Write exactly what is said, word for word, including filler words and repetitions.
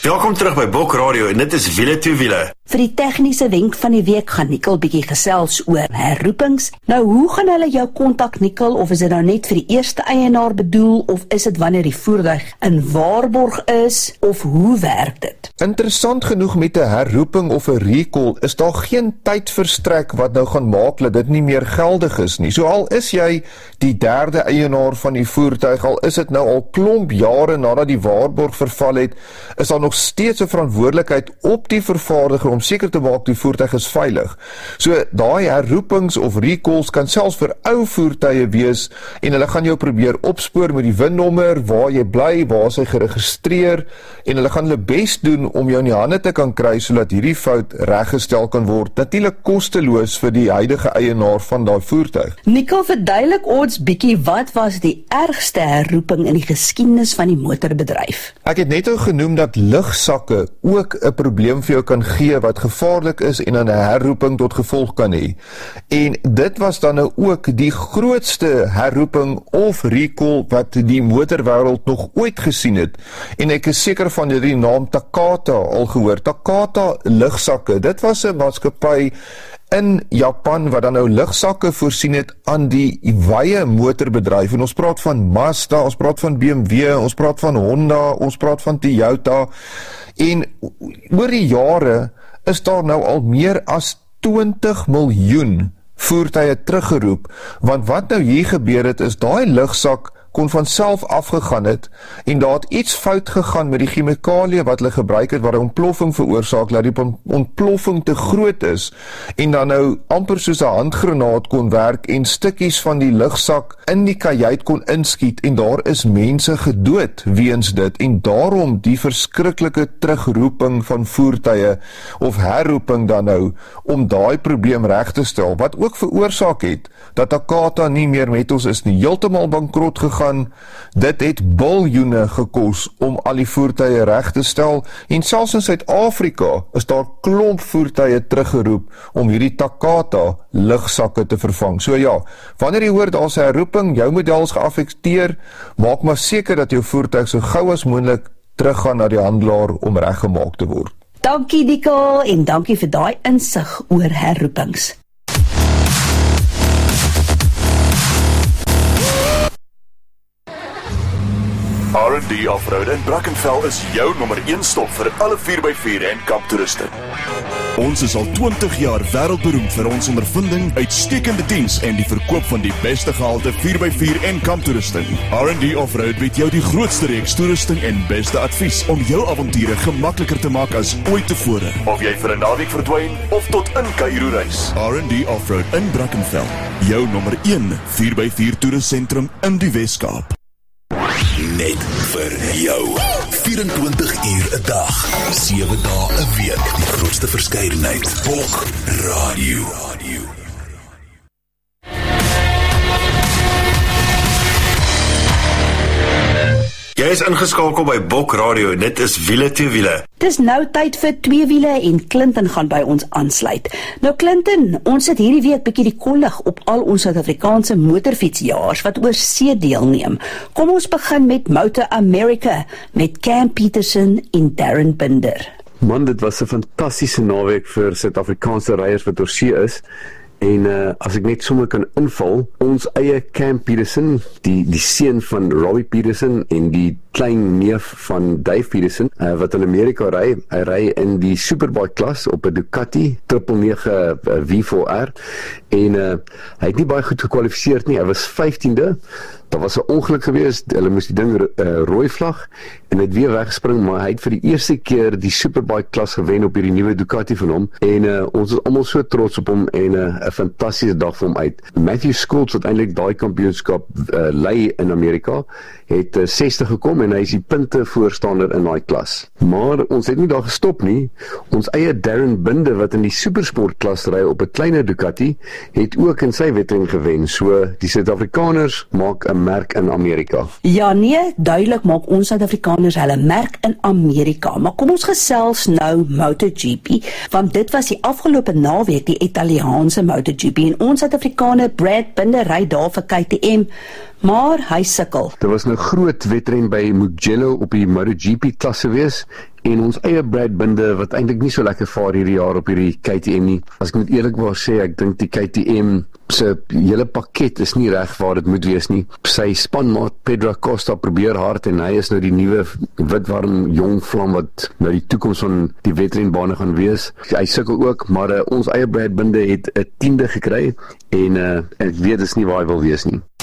Welkom terug by Bok Radio en dit is Wiele toe Wiele. Vir die tegniese wenk van die week gaan Nikkel bietjie gesels oor herroepings. Nou, hoe gaan hulle jou kontak, Nikkel, of is dit nou net vir die eerste eienaar bedoel, of is dit wanneer die voertuig in waarborg is, of hoe werk dit? Interessant genoeg met 'n herroeping of 'n recall is daar geen tyd verstrek wat nou gaan maak dat dit nie meer geldig is nie. So al is jy die derde eienaar van die voertuig, al is dit nou al klomp jare nadat die waarborg verval het, is daar nog steeds 'n verantwoordelikheid op die vervaardiger om seker te maak die voertuig is veilig. So daai herroepings of recalls kan selfs vir ou voertuie wees en hulle gaan jou probeer opspoor met die V I N-nommer, waar jy bly, waar is hy geregistreer, en hulle gaan hulle bes doen om jou in die hande te kan kry sodat hierdie fout reggestel kan word. Natuurlik kosteloos vir die huidige eienaar van daai voertuig. Nikkel, verduidelik ons bietjie, wat was die ergste herroeping in die geskiedenis van die motorbedryf? Ek het net al genoem dat lugsakke ook 'n probleem vir jou kan gee wat gevaarlik is en dan 'n herroeping tot gevolg kan hê. En dit was dan nou ook die grootste herroeping of recall wat die motorwêreld nog ooit gesien het. En ek is seker van die naam Takata al gehoor. Takata lugsakke, dit was 'n maatskappy in Japan wat dan nou lugsakke voorsien het aan die wye motorbedryf. En ons praat van Mazda, ons praat van B M W, ons praat van Honda, ons praat van Toyota. En oor die jare is daar nou al meer as twintig miljoen voertuie teruggeroep, want wat nou hier gebeur het is daai lugsak kon van self afgegaan het en daar het iets fout gegaan met die chemikalie wat hulle gebruik het wat 'n ontploffing veroorsaak, dat die ontploffing te groot is en dan nou amper soos 'n handgranaat kon werk en stukkies van die lugsak in die kajuit kon inskiet en daar is mense gedood weens dit en daarom die verskriklike terugroeping van voertuie of herroeping dan nou om daai probleem reg te stel wat ook veroorsaak het dat Takata nie meer met ons is nie, heeltemal bankrot gegaan. Dit het biljoene gekos om al die voertuie reg te stel en selfs in Suid-Afrika is daar klomp voertuie teruggeroep om hierdie Takata lugsakke te vervang. So ja, wanneer jy hoor daar's 'n herroeping, jou model is geaffekteer, maak maar seker dat jou voertuig so gou as moontlik teruggaan na die handelaar om reggemaak te word. Dankie Nikkel en dankie vir daai insig oor herroepings. R and D Offroad in Brackenfell is jou nommer een stop vir alle vier by vier en kamptoeriste. Ons is al twintig jaar wêreldberoemd vir ons ondervinding, uitstekende diens en die verkoop van die beste gehalte vier by vier en kamptoerusting. R and D Offroad bied jou die grootste reeks toerusting en beste advies om jou avonture gemakliker te maak as ooit tevore. Of jy vir 'n naweek verdwyn of tot in Kaïro reis. R and D Offroad in Brackenfell, jou nommer een vier by vier toerustsentrum in die Weskaap. Net vir jou. vyf-en-twintig uur 'n dag, sewe dae 'n week. Die grootste verskeidenheid. Bok Radio. Jy is ingeskakel by Bok Radio en dit is Wiele toe Wiele. Dis nou tyd vir twee wiele en Clinton gaan by ons aansluit. Nou Clinton, ons het hierdie week bietjie die kollig op al ons Suid-Afrikaanse motorfietsjaars wat oor see deelneem. Kom ons begin met Motor America met Cam Peterson en Darren Binder. Man, dit was 'n fantastiese naweek vir Suid-Afrikaanse ryers wat oor see is. En uh, as ek net sommer kan inval, ons eie Cam Peterson, die, die seun van Robbie Peterson en die klein neef van Dave Peterson, uh, wat in Amerika ry, hy ry in die Superbike klas op 'n Ducati negen negen V four R en uh, hy het nie baie goed gekwalifiseer nie, hy was vyftiende. Daar was 'n ongeluk gewees, hulle moes die ding uh, rooi vlag en hy het weer weggespring, maar hy het vir die eerste keer die Superbike klas gewen op hierdie nuwe Ducati van hom en uh, ons is almal so trots op hom en 'n uh, fantastiese dag vir hom uit. Matthew Schultz wat eintlik daai kampioenskap uh, lei in Amerika, het uh, sestig gekom en hy is die punte voorstander in daai klas. Maar ons het nie daar gestop nie. Ons eie Darren Binder wat in die supersport klas ry op 'n kleiner Ducati, het ook in sy wedren gewen. So die Suid-Afrikaners maak 'n merk in Amerika. Ja nee, duidelik maak ons Suid-Afrikaners hulle merk in Amerika. Maar kom ons gesels nou MotoGP, want dit was die afgelope naweek die Italiaanse MotoGP en ons Suid-Afrikaner Brad Binder ry daar vir K T M, maar hy sukkel. Daar was nou groot wedren by Mugello op die MotoGP klasse wees en ons eie Brad Binder wat eintlik nie so lekker vaar hierdie jaar op hierdie K T M nie. As ek moet eerlikwaar sê, ek dink die K T M se hele pakket is nie reg waar dit moet wees nie. Sy spanmaat Pedro Acosta probeer hard en hy is nou die nuwe witwarm jong vlam wat nou die toekoms van die wedrenbane gaan wees. Hy sukkel ook, maar uh, ons eie Brad Binder het 'n tiende gekry en uh, ek weet dis nie waar hy wil wees nie.